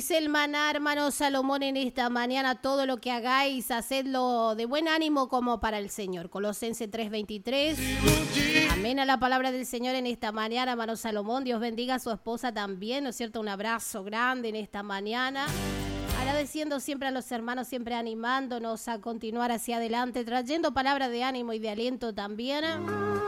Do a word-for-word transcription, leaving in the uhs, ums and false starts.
Dice el maná, hermano Salomón, en esta mañana: todo lo que hagáis, hacedlo de buen ánimo como para el Señor. Colosenses tres veintitrés. Amén a la palabra del Señor en esta mañana, hermano Salomón. Dios bendiga a su esposa también, ¿no es cierto? Un abrazo grande en esta mañana. Agradeciendo siempre a los hermanos, siempre animándonos a continuar hacia adelante, trayendo palabras de ánimo y de aliento también.